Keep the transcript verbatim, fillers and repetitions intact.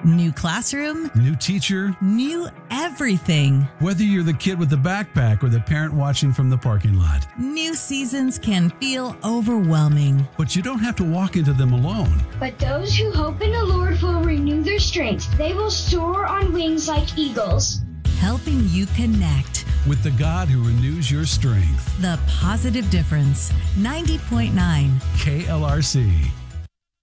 New classroom, new teacher, new everything. Whether you're the kid with the backpack or the parent watching from the parking lot, New seasons can feel overwhelming. but you don't have to walk into them alone. But those who hope in the Lord will renew their strength. They will soar on wings like eagles. Helping you connect. With the God who renews your strength. The Positive Difference. ninety point nine K L R C.